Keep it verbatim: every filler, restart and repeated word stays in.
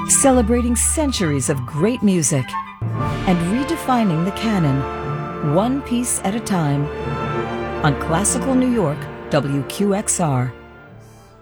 celebrating centuries of great music and redefining the canon, one piece at a time, on Classical New York W Q X R.